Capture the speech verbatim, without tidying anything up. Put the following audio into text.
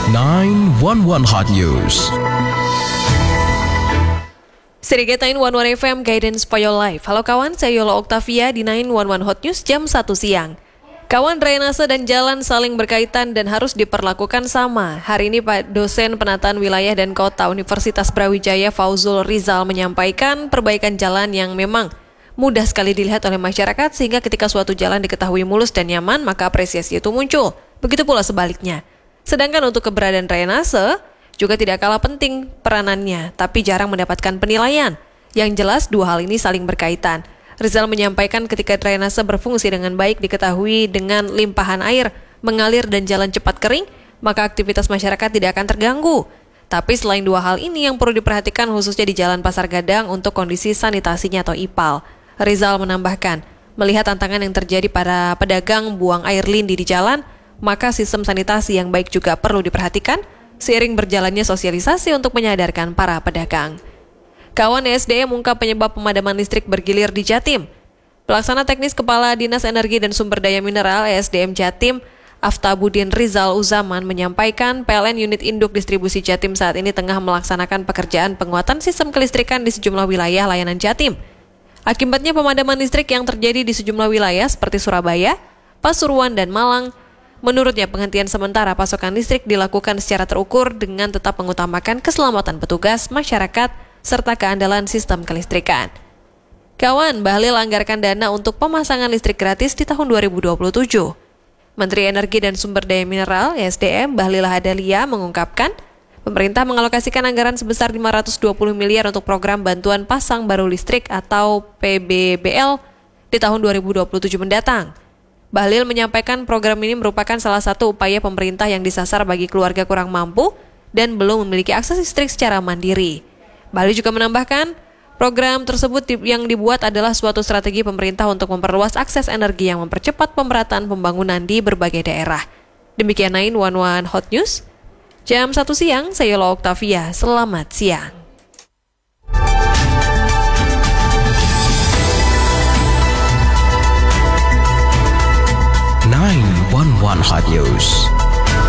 sembilan satu satu Hot News. Serigata sembilan satu satu F M Guidance for Your Life. Halo kawan, saya Yola Oktavia di sembilan satu satu Hot News jam satu siang. Kawan, drainase dan jalan saling berkaitan dan harus diperlakukan sama. Hari ini Pak Dosen Penataan Wilayah dan Kota Universitas Brawijaya Fauzul Rizal menyampaikan perbaikan jalan yang memang mudah sekali dilihat oleh masyarakat sehingga ketika suatu jalan diketahui mulus dan nyaman maka apresiasi itu muncul. Begitu pula sebaliknya. Sedangkan untuk keberadaan drainase juga tidak kalah penting peranannya, tapi jarang mendapatkan penilaian. Yang jelas dua hal ini saling berkaitan. Rizal menyampaikan ketika drainase berfungsi dengan baik diketahui dengan limpahan air, mengalir dan jalan cepat kering, maka aktivitas masyarakat tidak akan terganggu. Tapi selain dua hal ini yang perlu diperhatikan khususnya di Jalan Pasar Gadang untuk kondisi sanitasinya atau I P A L. Rizal menambahkan, melihat tantangan yang terjadi para pedagang buang air lindi di jalan, maka sistem sanitasi yang baik juga perlu diperhatikan, seiring berjalannya sosialisasi untuk menyadarkan para pedagang. Kawan, E S D M mengungkap penyebab pemadaman listrik bergilir di Jatim. Pelaksana Teknis Kepala Dinas Energi dan Sumber Daya Mineral E S D M Jatim, Aftabudin Rizal Uzaman menyampaikan P L N Unit Induk Distribusi Jatim saat ini tengah melaksanakan pekerjaan penguatan sistem kelistrikan di sejumlah wilayah layanan Jatim. Akibatnya pemadaman listrik yang terjadi di sejumlah wilayah seperti Surabaya, Pasuruan, dan Malang. Menurutnya penghentian sementara pasokan listrik dilakukan secara terukur dengan tetap mengutamakan keselamatan petugas, masyarakat, serta keandalan sistem kelistrikan. Kawan, Bahlil anggarkan dana untuk pemasangan listrik gratis di tahun dua ribu dua puluh tujuh. Menteri Energi dan Sumber Daya Mineral (E S D M) Bahlil Lahadalia mengungkapkan, pemerintah mengalokasikan anggaran sebesar lima ratus dua puluh miliar untuk program bantuan pasang baru listrik atau P B B L di tahun dua ribu dua puluh tujuh mendatang. Bahlil menyampaikan program ini merupakan salah satu upaya pemerintah yang disasar bagi keluarga kurang mampu dan belum memiliki akses listrik secara mandiri. Bahlil juga menambahkan, program tersebut yang dibuat adalah suatu strategi pemerintah untuk memperluas akses energi yang mempercepat pemerataan pembangunan di berbagai daerah. Demikian sembilan satu satu Hot News. Jam satu siang, saya Yola Oktavia. Selamat siang.